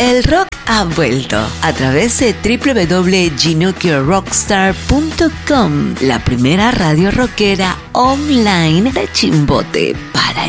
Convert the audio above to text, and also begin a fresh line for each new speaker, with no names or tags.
El rock ha vuelto a través de www.ginokyorrockstar.com, la primera radio rockera online de Chimbote para